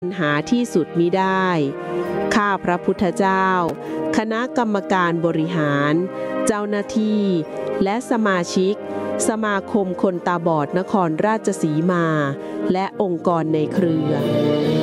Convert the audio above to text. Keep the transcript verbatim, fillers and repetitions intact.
หาที่สุดมิได้ ข้าพระพุทธเจ้า คณะกรรมการบริหาร เจ้าหน้าที่ และสมาชิก สมาคมคนตาบอดนครราชสีมา และองค์กรในเครือ